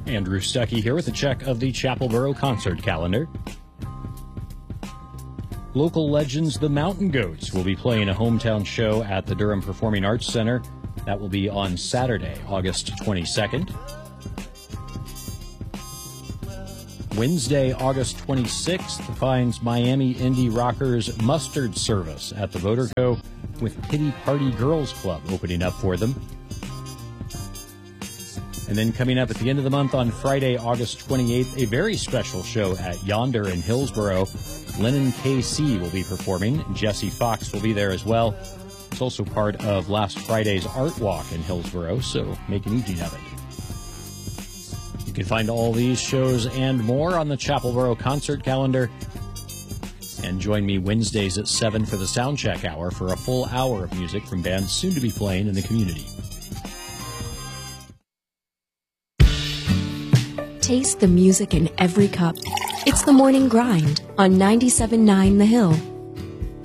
Andrew Stuckey here with a check of the Chapelboro concert calendar. Local legends, the Mountain Goats, will be playing a hometown show at the Durham Performing Arts Center. That will be on Saturday, August 22nd. Wednesday, August 26th, finds Miami indie rockers Mustard Service at the Voterco with Pity Party Girls Club opening up for them. And then coming up at the end of the month on Friday, August 28th, a very special show at Yonder in Hillsboro. Lennon KC will be performing. Jesse Fox will be there as well. It's also part of last Friday's Art Walk in Hillsboro, so make an evening of it. You can find all these shows and more on the Chapelboro concert calendar. And join me Wednesdays at 7 for the Soundcheck Hour for a full hour of music from bands soon to be playing in the community. Taste the music in every cup. It's the Morning Grind on 97.9 The Hill.